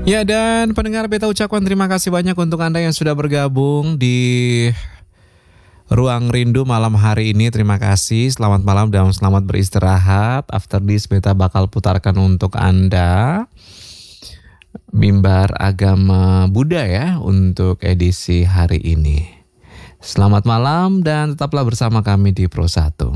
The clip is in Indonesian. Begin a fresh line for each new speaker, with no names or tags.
Ya, dan pendengar Beta ucapkan terima kasih banyak untuk Anda yang sudah bergabung di Ruang Rindu malam hari ini. Terima kasih, selamat malam dan selamat beristirahat. After this Beta bakal putarkan untuk Anda mimbar agama Buddha ya untuk edisi hari ini. Selamat malam dan tetaplah bersama kami di Pro 1.